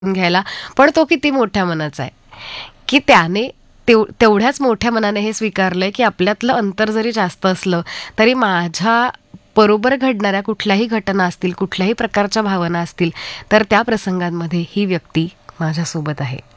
घ्यायला. पण तो किती मोठ्या मनाचा आहे, की त्याने तेवढ्याच मोठ्या मनाने हे स्वीकारलंय, की आपल्यातलं अंतर जरी जास्त असलं, तरी माझ्या बरोबर घडणाऱ्या कुठल्याही घटना असतील, कुठल्याही प्रकारच्या भावना असतील, तर त्या प्रसंगांमध्ये ही व्यक्ती माझ्यासोबत आहे.